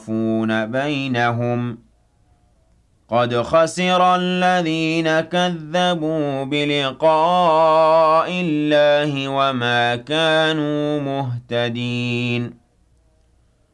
يُخَفُّونَ بَيْنَهُمْ ۚ قَدْ خَسِرَ الَّذِينَ كَذَّبُوا بِلِقَاءِ اللَّهِ وَمَا كَانُوا مُهْتَدِينَ